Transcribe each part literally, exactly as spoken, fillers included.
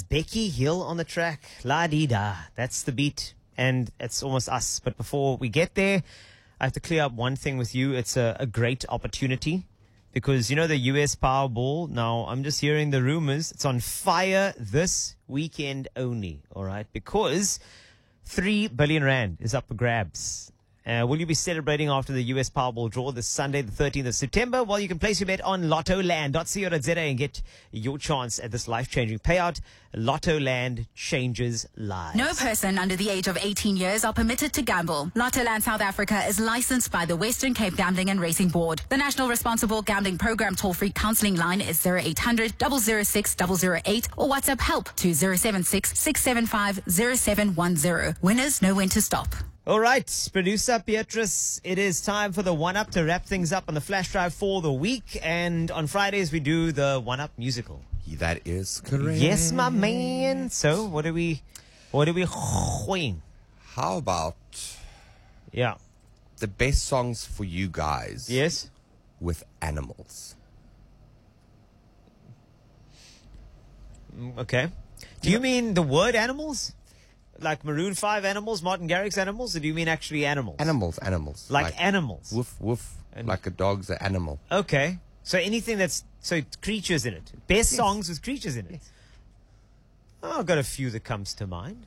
is Becky Hill on the track. La di da. That's the beat. And it's almost us. But before we get there, I have to clear up one thing with you. It's a, a great opportunity because, you know, the U S Powerball. Now, I'm just hearing the rumors. It's on fire this weekend only. All right. Because three billion rand is up for grabs. Uh, will you be celebrating after the U S Powerball draw this Sunday, the thirteenth of September? Well, you can place your bet on lottoland dot co dot za and get your chance at this life-changing payout. Lottoland changes lives. No person under the age of eighteen years are permitted to gamble. Lottoland South Africa is licensed by the Western Cape Gambling and Racing Board. The National Responsible Gambling Program toll-free counselling line is zero eight hundred, zero zero six, zero zero eight or WhatsApp help to zero seven six, six seven five, zero seven one zero. Winners know when to stop. All right, producer Beatrice, it is time for the one-up to wrap things up on the flash drive for the week. And on Fridays, we do the one-up musical. That is correct. Yes, my man. So, what do we, what do we win? How about Yeah. the best songs for you guys Yes? with animals? Mm, Okay. Do you mean the word animals? Like Maroon five animals, Martin Garrix animals? Or do you mean actually animals? Animals, animals. Like, animals? Woof, woof. And- like a dog's an animal. Okay. So anything that's, so creatures in it. Best Yes. songs with creatures in it. Yes. Oh, I've got a few that comes to mind.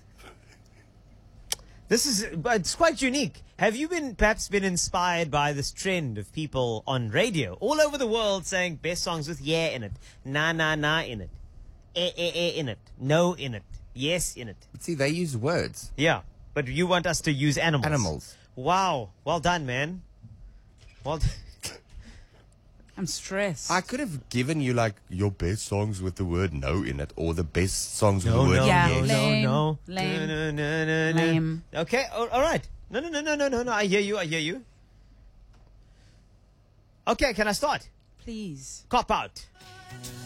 This is, but it's quite unique. Have you been, perhaps been inspired by this trend of people on radio all over the world saying best songs with yeah in it, na na na in it, eh eh eh in it, no in it, yes in it. But see, they use words. Yeah, but you want us to use animals. Animals. Wow. Well done, man. Well done. I'm stressed. I could have given you like your best songs with the word no in it, or the best songs with No, the word no, Yeah, no, yes. no, lame, no. lame, No, no, no, no, no. lame. Okay, all, all right. No, no, no, no, no, no, no. I hear you. I hear you. Okay, can I start? Please. Cop out.